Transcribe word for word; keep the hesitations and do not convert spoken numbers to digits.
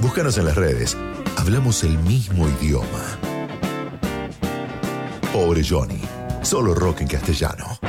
Búscanos en las redes. Hablamos el mismo idioma. Pobre Johnny. Solo rock en castellano.